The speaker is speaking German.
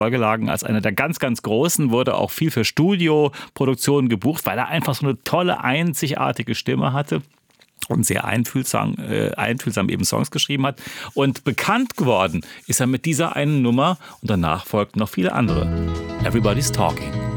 vorgelagen als einer der ganz, ganz Großen, wurde auch viel für Studioproduktionen gebucht, weil er einfach so eine tolle, einzigartige Stimme hatte und sehr einfühlsam eben Songs geschrieben hat. Und bekannt geworden ist er mit dieser einen Nummer und danach folgten noch viele andere. Everybody's Talking.